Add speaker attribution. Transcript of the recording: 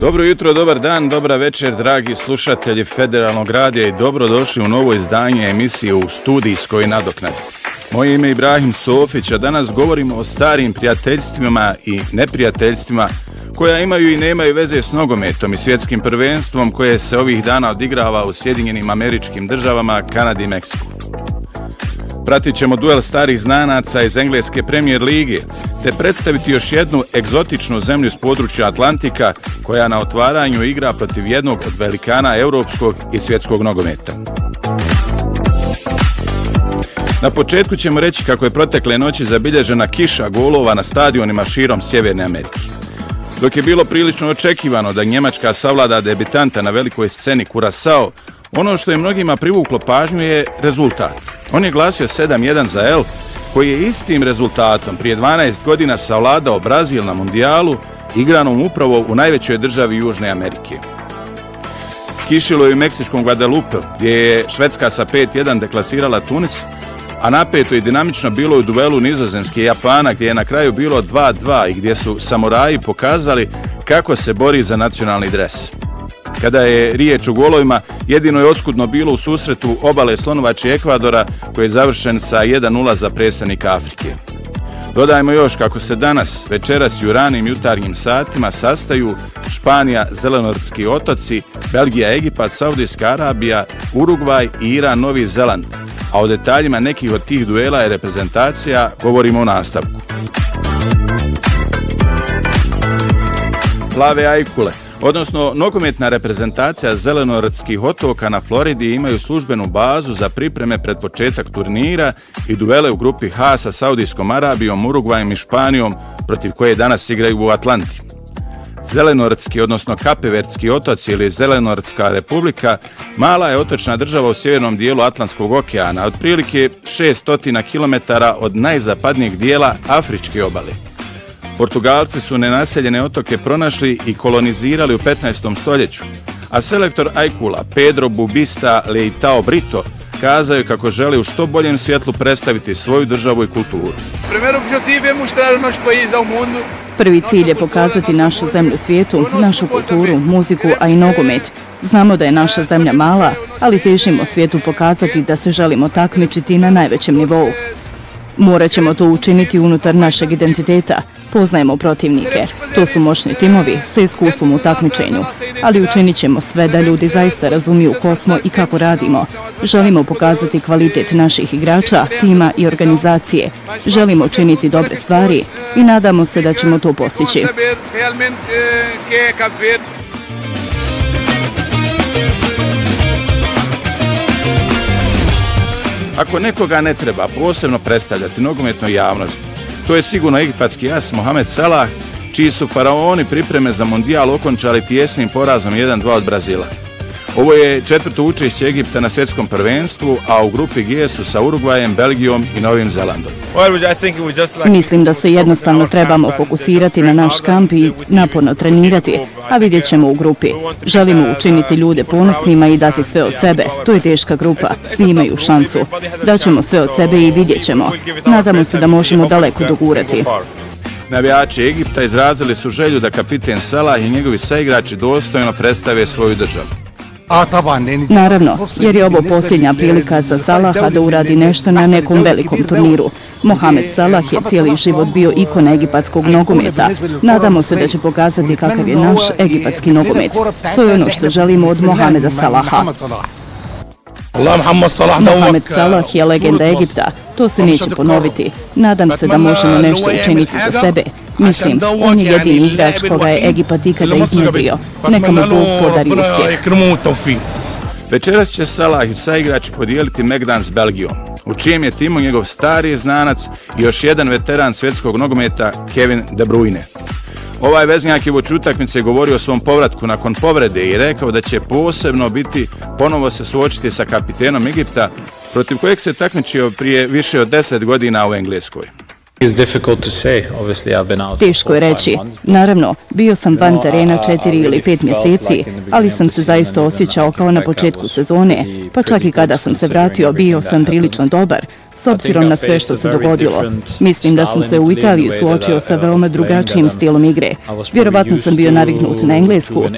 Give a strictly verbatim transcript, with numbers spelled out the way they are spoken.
Speaker 1: Dobro jutro, dobar dan, dobra večer, dragi slušatelji Federalnog radija i dobrodošli u novo izdanje emisije u studijskoj nadoknadi. Moje ime je Ibrahim Sofić, a danas govorimo o starim prijateljstvima i neprijateljstvima koja imaju i nemaju veze s nogometom i svjetskim prvenstvom koje se ovih dana odigrava u Sjedinjenim Američkim Državama, Kanadi i Meksiku. Pratit ćemo duel starih znanaca iz Engleske Premier lige, te predstaviti još jednu egzotičnu zemlju s područja Atlantika koja na otvaranju igra protiv jednog od velikana europskog i svjetskog nogometa. Na početku ćemo reći kako je protekle noći zabilježena kiša golova na stadionima širom Sjeverne Amerike. Dok je bilo prilično očekivano da Njemačka savlada debitanta na velikoj sceni Curaçao, ono što je mnogima privuklo pažnju je rezultat. On je glasio sedam jedan za Elf, koji je istim rezultatom prije dvanaest godina savladao Brazil na mundijalu, igranom upravo u najvećoj državi Južne Amerike. Kišilo je u meksičkom Guadalupe, gdje je Švedska sa pet jedan deklasirala Tunis, a napeto i dinamično bilo u duelu Nizozemske i Japana, gdje je na kraju bilo dva dva i gdje su samuraji pokazali kako se bori za nacionalni dres. Kada je riječ o golovima, jedino je oskudno bilo u susretu obale Slonovače Ekvadora, koji je završen sa jedan nula za predstavnika Afrike. Dodajmo još kako se danas, večeras i u ranim jutarnjim satima sastaju Španija, Zelenortski otoci, Belgija, Egipat, Saudijska Arabija, Urugvaj i Iran, Novi Zeland. A o detaljima nekih od tih duela i reprezentacija govorimo u nastavku. Plave ajkule, odnosno nogometna reprezentacija Zelenortskih otoka na Floridi, imaju službenu bazu za pripreme pred početak turnira i duele u grupi H sa Saudijskom Arabijom, Urugvajem i Španijom, protiv koje danas igraju u Atlanti. Zelenortski, odnosno Kapeverdski otoci ili Zelenortska republika, mala je otočna država u sjevernom dijelu Atlantskog okeana, otprilike šesto kilometara od najzapadnijeg dijela Afričke obale. Portugalci su nenaseljene otoke pronašli i kolonizirali u petnaestom stoljeću, a selektor ajkula Pedro Bubista Leitao Brito kazao je kako želi u što boljem svjetlu predstaviti svoju državu i kulturu.
Speaker 2: Prvi cilj je pokazati našu zemlju svijetu, našu kulturu, muziku, a i nogomet. Znamo da je naša zemlja mala, ali težimo svijetu pokazati da se želimo takmičiti na najvećem nivou. Morat ćemo to učiniti unutar našeg identiteta. Poznajemo protivnike. To su moćni timovi sa iskustvom u takmičenju. Ali učinit ćemo sve da ljudi zaista razumiju ko smo i kako radimo. Želimo pokazati kvalitet naših igrača, tima i organizacije. Želimo činiti dobre stvari i nadamo se da ćemo to postići.
Speaker 1: Ako nekoga ne treba posebno predstavljati nogometnoj javnosti, to je sigurno egipatski as Mohamed Salah, čiji su faraoni pripreme za mondijal okončali tijesnim porazom jedan dva od Brazila. Ovo je četvrto učešće Egipta na svjetskom prvenstvu, a u grupi G su sa Urugvajem, Belgijom i Novim Zelandom.
Speaker 2: Mislim da se jednostavno trebamo fokusirati na naš kamp i naporno trenirati, a vidjet ćemo u grupi. Želimo učiniti ljude ponosnima i dati sve od sebe. To je teška grupa, svi imaju šansu. Daćemo sve od sebe i vidjet ćemo. Nadamo se da možemo daleko dogurati.
Speaker 1: Navijači Egipta izrazili su želju da kapiten Salah i njegovi saigrači dostojno predstave svoju državu.
Speaker 2: Naravno, jer je ovo posljednja prilika za Salaha da uradi nešto na nekom velikom turniru. Mohamed Salah je cijeli život bio ikona egipatskog nogometa. Nadamo se da će pokazati kakav je naš egipatski nogomet. To je ono što želimo od Mohameda Salaha. Mohamed Salah je legenda Egipta. To se neće ponoviti. Nadam se da možemo nešto učiniti za sebe. Mislim, on je jedini igrač koga je Egipat ikada iznjedrio. Neka mu Bog podari uspjeh.
Speaker 1: Večeras će Salah i saigrači podijeliti megdan s Belgijom, u čijem je timu njegov stari znanac i još jedan veteran svjetskog nogometa Kevin De Bruyne. Ovaj veznjak je uoči utakmice govorio o svom povratku nakon povrede i rekao da će posebno biti ponovo se suočiti sa kapitenom Egipta, protiv kojeg se takmičio prije više od deset godina u Engleskoj.
Speaker 2: Teško je reći. Naravno, bio sam van terena četiri ili pet mjeseci, ali sam se zaista osjećao kao na početku sezone, pa čak i kada sam se vratio bio sam prilično dobar, s obzirom na sve što se dogodilo. Mislim da sam se u Italiji suočio sa veoma drugačijim stilom igre. Vjerovatno sam bio naviknut na Englesku,